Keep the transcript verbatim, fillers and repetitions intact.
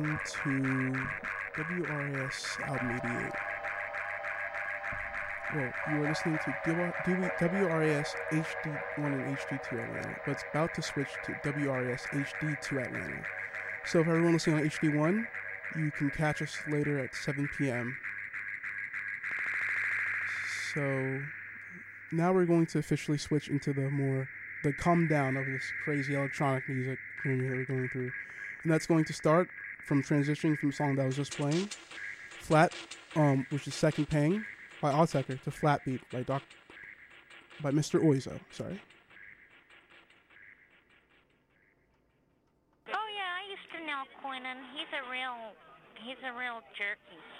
to W R S Outmediate. Well, you are listening to W R S H D one and H D two Atlanta, but it's about to switch to W R S H D two Atlanta. So if everyone listening on H D one, you can catch us later at seven p.m. So now we're going to officially switch into the more, the calm down of this crazy electronic music journey that we're going through. And that's going to start from transitioning from the song that I was just playing, Flat, um, which is Second Pang by Autechre, to Flat Beat by Doc, by Mister Oizo, sorry. Oh yeah, I used to know Quinnen. He's a real, he's a real jerky.